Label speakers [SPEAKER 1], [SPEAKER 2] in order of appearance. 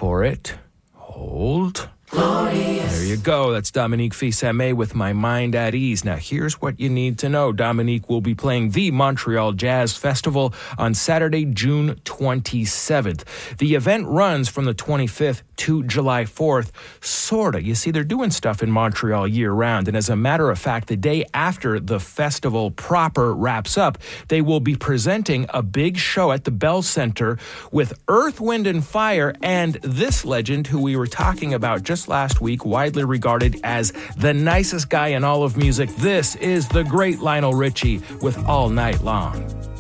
[SPEAKER 1] for it. Hold. Glorious. There you go. That's Dominique Fils-Aimé with My Mind at Ease. Now, here's what you need to know. Dominique will be playing the Montreal Jazz Festival on Saturday, June 27th. The event runs from the 25th to July 4th. Sorta. You see, they're doing stuff in Montreal year-round. And as a matter of fact, the day after the festival proper wraps up, they will be presenting a big show at the Bell Centre with Earth, Wind & Fire and this legend who we were talking about just last week, widely regarded as the nicest guy in all of music. This is the great Lionel Richie with All Night Long.